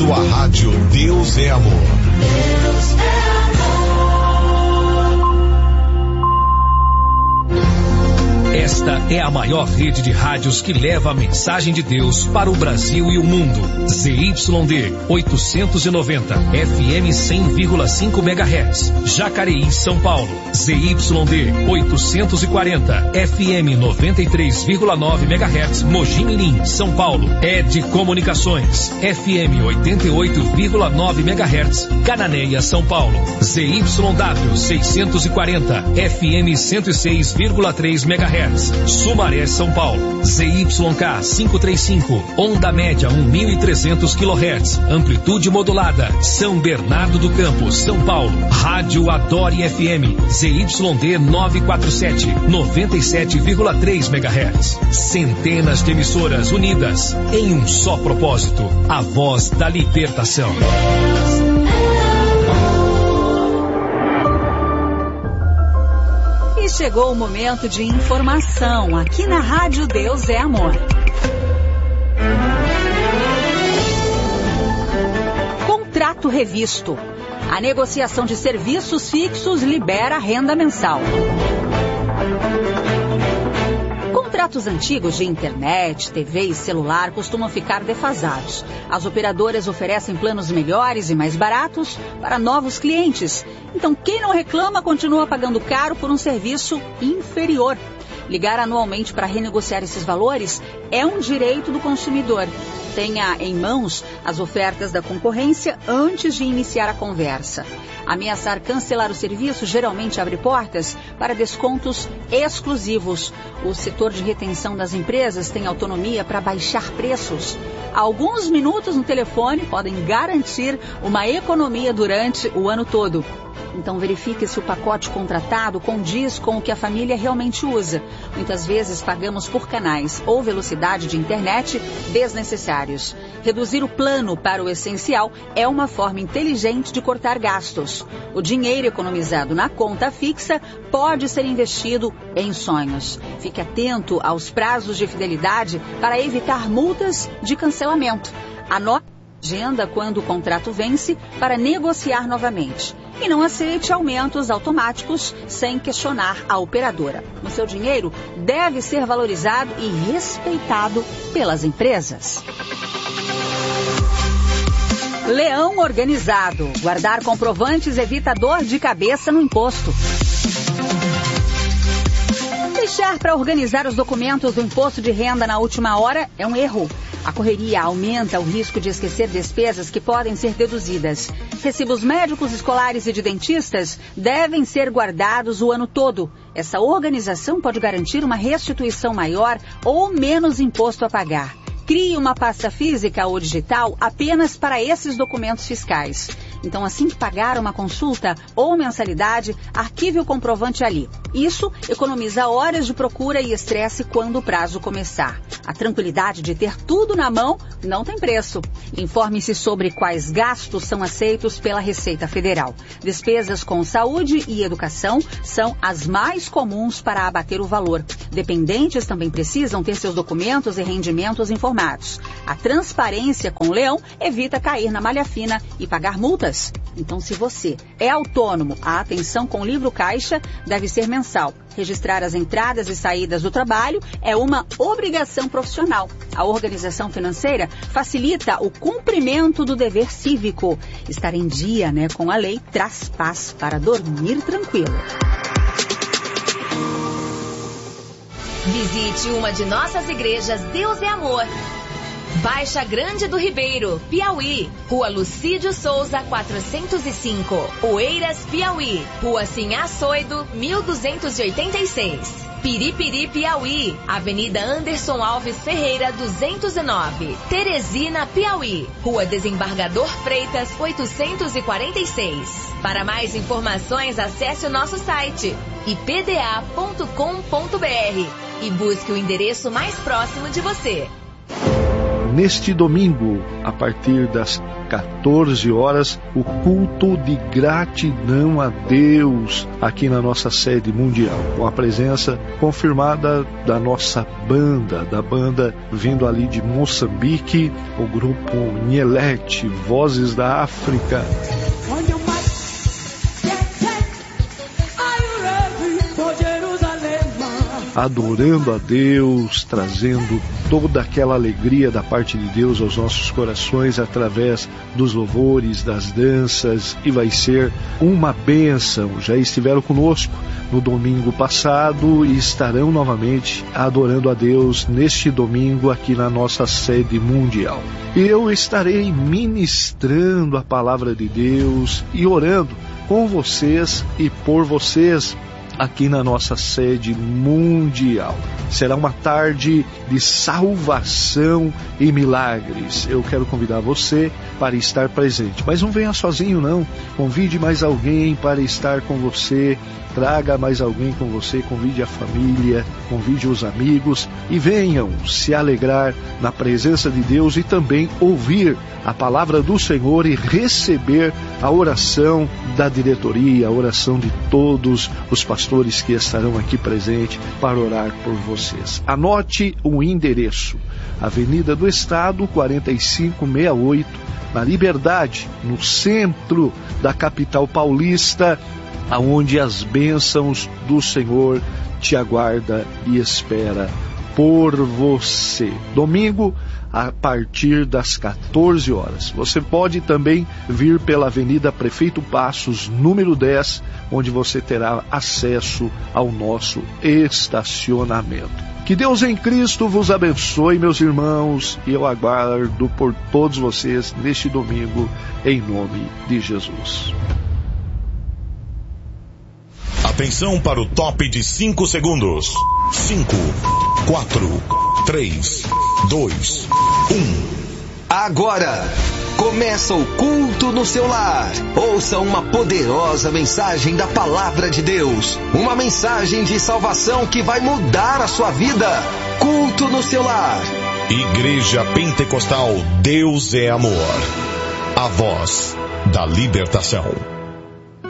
ouvindo a rádio Deus é Amor. Deus é amor. Esta é a maior rede de rádios que leva a mensagem de Deus para o Brasil e o mundo. ZYD 890, FM 100,5 MHz, Jacareí, São Paulo. ZYD 840, FM 93,9 MHz, Mogi Mirim, São Paulo. ED Comunicações, FM 88,9 MHz, Cananéia, São Paulo. ZYW 640, FM 106,3 MHz. Sumaré, São Paulo. ZYK 535, onda média 1.300 kHz, amplitude modulada, São Bernardo do Campo, São Paulo. Rádio Adore FM, ZYD 947, 97,3 MHz. Centenas de emissoras unidas em um só propósito, a voz da libertação. Chegou o momento de informação aqui na Rádio Deus é Amor. Contrato revisto. A negociação de serviços fixos libera renda mensal. Contratos antigos de internet, TV e celular costumam ficar defasados. As operadoras oferecem planos melhores e mais baratos para novos clientes. Então, quem não reclama continua pagando caro por um serviço inferior. Ligar anualmente para renegociar esses valores é um direito do consumidor. Tenha em mãos as ofertas da concorrência antes de iniciar a conversa. Ameaçar cancelar o serviço geralmente abre portas para descontos exclusivos. O setor de retenção das empresas tem autonomia para baixar preços. Alguns minutos no telefone podem garantir uma economia durante o ano todo. Então verifique se o pacote contratado condiz com o que a família realmente usa. Muitas vezes pagamos por canais ou velocidade de internet desnecessários. Reduzir o plano para o essencial é uma forma inteligente de cortar gastos. O dinheiro economizado na conta fixa pode ser investido em sonhos. Fique atento aos prazos de fidelidade para evitar multas de cancelamento. Anote a agenda quando o contrato vence para negociar novamente. E não aceite aumentos automáticos sem questionar a operadora. O seu dinheiro deve ser valorizado e respeitado pelas empresas. Leão organizado. Guardar comprovantes evita dor de cabeça no imposto. Deixar para organizar os documentos do imposto de renda na última hora é um erro. A correria aumenta o risco de esquecer despesas que podem ser deduzidas. Recibos médicos, escolares e de dentistas devem ser guardados o ano todo. Essa organização pode garantir uma restituição maior ou menos imposto a pagar. Crie uma pasta física ou digital apenas para esses documentos fiscais. Então, assim que pagar uma consulta ou mensalidade, arquive o comprovante ali. Isso economiza horas de procura e estresse quando o prazo começar. A tranquilidade de ter tudo na mão não tem preço. Informe-se sobre quais gastos são aceitos pela Receita Federal. Despesas com saúde e educação são as mais comuns para abater o valor. Dependentes também precisam ter seus documentos e rendimentos informados. A transparência com o Leão evita cair na malha fina e pagar multas. Então, se você é autônomo, a atenção com o livro caixa deve ser mensal. Registrar as entradas e saídas do trabalho é uma obrigação profissional. A organização financeira facilita o cumprimento do dever cívico. Estar em dia, com a lei traz paz para dormir tranquilo. Visite uma de nossas igrejas Deus é Amor. Baixa Grande do Ribeiro, Piauí, Rua Lucídio Souza, 405, Oeiras, Piauí, Rua Sinhá Soido, 1286. Piripiri, Piauí, Avenida Anderson Alves Ferreira, 209. Teresina, Piauí, Rua Desembargador Freitas, 846. Para mais informações, acesse o nosso site ipda.com.br e busque o endereço mais próximo de você. Neste domingo, a partir das 14 horas, o culto de gratidão a Deus aqui na nossa sede mundial, com a presença confirmada da nossa banda, vindo ali de Moçambique, o grupo Nielete, Vozes da África. Adorando a Deus, trazendo toda aquela alegria da parte de Deus aos nossos corações através dos louvores, das danças, e vai ser uma bênção. Já estiveram conosco no domingo passado e estarão novamente adorando a Deus neste domingo aqui na nossa sede mundial. Eu estarei ministrando a palavra de Deus e orando com vocês e por vocês aqui na nossa sede mundial. Será uma tarde de salvação e milagres. Eu quero convidar você para estar presente, mas não venha sozinho não. Convide mais alguém para estar com você. Traga mais alguém com você, convide a família, convide os amigos e venham se alegrar na presença de Deus e também ouvir a palavra do Senhor e receber a oração da diretoria, a oração de todos os pastores que estarão aqui presentes para orar por vocês. Anote o endereço: Avenida do Estado, 4568, na Liberdade, no centro da capital paulista, aonde as bênçãos do Senhor te aguarda e espera por você. Domingo, a partir das 14 horas. Você pode também vir pela Avenida Prefeito Passos, número 10, onde você terá acesso ao nosso estacionamento. Que Deus em Cristo vos abençoe, meus irmãos, e eu aguardo por todos vocês neste domingo, em nome de Jesus. Atenção para o top de 5 segundos. 5, 4, 3, 2, 1. Agora começa o culto no seu lar. Ouça uma poderosa mensagem da Palavra de Deus. Uma mensagem de salvação que vai mudar a sua vida. Culto no seu lar. Igreja Pentecostal Deus é Amor. A voz da libertação.